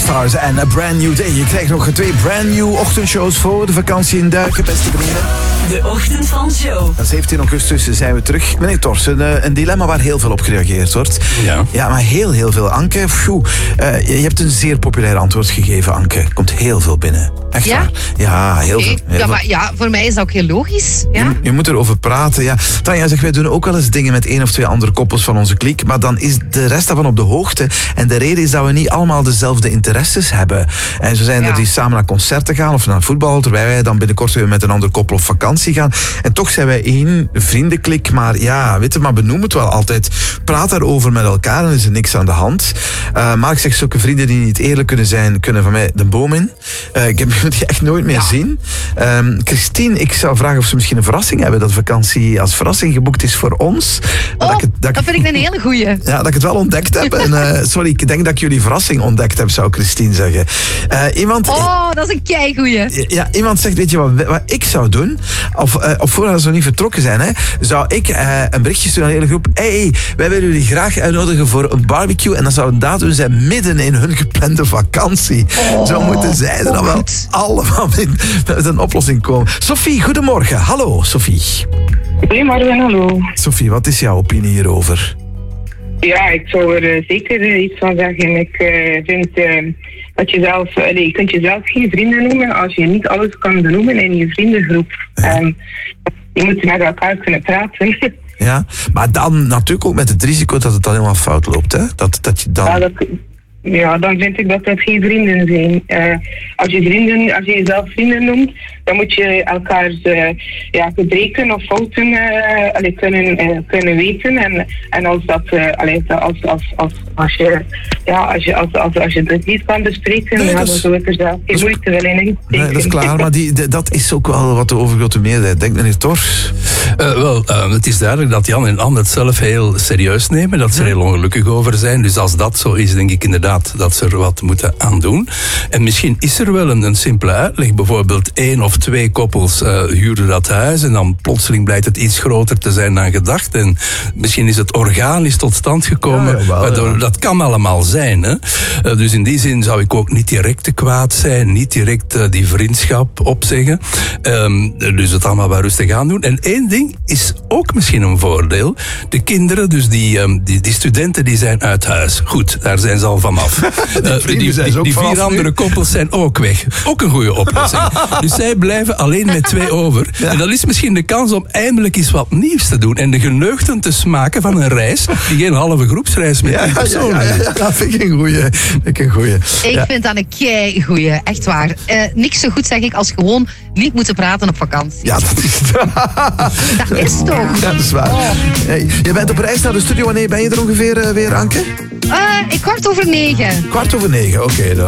Stars en A Brand New Day. Je krijgt nog 2 brand new ochtendshows voor de vakantie in Duiken, beste vrienden. De Ochtend van Show. 17 augustus zijn we terug. Meneer Tors, een dilemma waar heel veel op gereageerd wordt. Ja, maar heel veel. Anke, je hebt een zeer populair antwoord gegeven, Anke. Komt heel veel binnen. Echt waar? Ja, heel veel. Maar voor mij is dat ook heel logisch. Ja? Je moet erover praten, ja. Tanja zegt, wij doen ook wel eens dingen met 1 of 2 andere koppels van onze kliek, maar dan is de rest daarvan op de hoogte. En de reden is dat we niet allemaal dezelfde interesses hebben. En zo zijn er die samen naar concerten gaan of naar voetbal, terwijl wij dan binnenkort weer met een ander koppel op vakantie gaan. En toch zijn wij 1 vriendenklik, maar ja, weet je, maar benoem het wel altijd. Praat daarover met elkaar en is er niks aan de hand. Maar ik zeg, zulke vrienden die niet eerlijk kunnen zijn, kunnen van mij de boom in. Ik heb die echt nooit meer zien. Christine, ik zou vragen of ze misschien een verrassing hebben, dat vakantie als verrassing geboekt is voor ons. Dat vind ik een hele goeie. Ja, dat ik het wel ontdekt heb. En, sorry, ik denk dat ik jullie verrassing ontdekt heb, zou Christine zeggen. Dat is een keigoeie. Ja, iemand zegt, weet je wat ik zou doen? Of voordat ze nog niet vertrokken zijn, zou ik een berichtje sturen aan de hele groep. Hey, wij willen jullie graag uitnodigen voor een barbecue. En dat zou een datum zijn midden in hun geplande vakantie. Zo moeten zij er dan wel allemaal met een oplossing komen. Sophie, goedemorgen. Hallo, Sophie. Goedemorgen, hallo. Sophie, wat is jouw opinie hierover? Ja, ik zou er zeker iets van zeggen. Ik vind dat je kunt jezelf geen vrienden noemen als je niet alles kan benoemen in je vriendengroep. Je moet met elkaar kunnen praten. Ja, maar dan natuurlijk ook met het risico dat het dan helemaal fout loopt, hè? Dat je dan... Ja, dan vind ik dat dat geen vrienden zijn. Als je jezelf vrienden noemt, dan moet je elkaars gebreken of fouten kunnen weten. En als je dat niet kan bespreken, dan zou ik er zelf geen moeite willen in. Nee, dat is klaar, maar dat is ook wel wat de overgrote meerderheid denkt, meneer Tors. Het is duidelijk dat Jan en Anne het zelf heel serieus nemen, dat ze er heel ongelukkig over zijn. Dus als dat zo is, denk ik inderdaad dat ze er wat moeten aan doen. En misschien is er wel een simpele uitleg. Bijvoorbeeld 1 of 2 koppels huren dat huis en dan plotseling blijkt het iets groter te zijn dan gedacht. En misschien is het organisch tot stand gekomen. Dat kan allemaal zijn. Hè? Dus in die zin zou ik ook niet direct te kwaad zijn, niet direct die vriendschap opzeggen. Dus het allemaal wel rustig aan doen. En 1 ding is ook misschien een voordeel. De kinderen, dus die studenten, die zijn uit huis. Goed, daar zijn ze al vanaf. Die 4 andere koppels zijn ook weg. Ook een goede oplossing. Dus zij blijven alleen met 2 over. Ja. En dat is misschien de kans om eindelijk eens wat nieuws te doen. En de geneugten te smaken van een reis die geen halve groepsreis met 10 personen is. Ja, dat vind ik een goeie. Ik vind dat een keigoeie. Echt waar. Niks zo goed, zeg ik, als gewoon niet moeten praten op vakantie. Ja, dat is dat is toch? Ja, dat is waar. Hey, je bent op reis naar de studio. Wanneer ben je er ongeveer weer, Anke? 9:15. 9:15, oké.